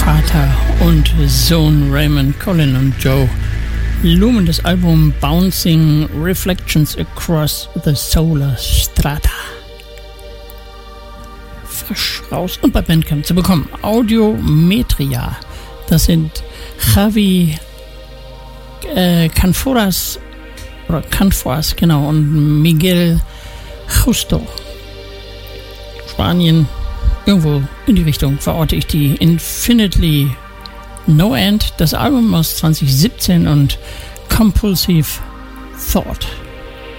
Vater und Sohn Raymond, Colin und Joe Lumen, das Album Bouncing Reflections Across the Solar Strata. Frisch raus und bei Bandcamp zu bekommen. Audiometria. Das sind Javi Canforas genau, und Miguel Justo. Spanien, irgendwo in die Richtung verorte ich die. Infinitely No End, das Album aus 2017 und Compulsive Thought.